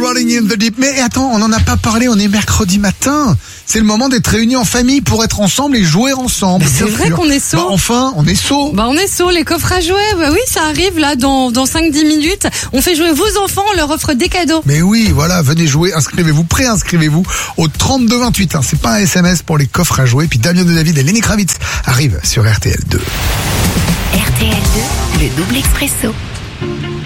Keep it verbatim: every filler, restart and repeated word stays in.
Rolling in the Deep. Mais attends, on n'en a pas parlé, on est mercredi matin. C'est le moment d'être réunis en famille pour être ensemble et jouer ensemble. C'est vrai sûr. qu'on est sot. Bah enfin, on est sot. Bah on est sot, les coffres à jouer. Bah oui, ça arrive là dans dans cinq dix minutes. On fait jouer vos enfants, on leur offre des cadeaux. Mais oui, voilà, venez jouer, inscrivez-vous, préinscrivez-vous au trente-deux vingt-huit. Hein. C'est pas un S M S pour les coffres à jouer. Puis Damien de David et Lenny Kravitz arrivent sur R T L deux. R T L deux, le double expresso.